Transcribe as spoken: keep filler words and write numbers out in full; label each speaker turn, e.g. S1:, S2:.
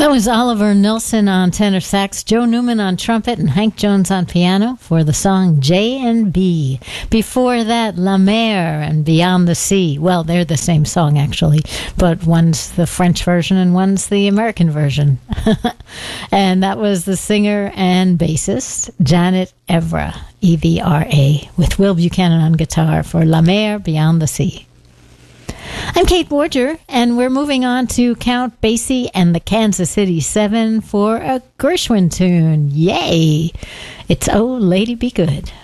S1: That was Oliver Nelson on tenor sax, Joe Newman on trumpet, and Hank Jones on piano for the song J and B. Before that, La Mer and Beyond the Sea. Well, they're the same song, actually, but one's the French version and one's the American version. And that was the singer and bassist, Janet Evra, E V R A, with Will Buchanan on guitar for La Mer, Beyond the Sea. I'm Kate Borger, and we're moving on to Count Basie and the Kansas City Seven for a Gershwin tune. Yay! It's Oh, Lady Be Good.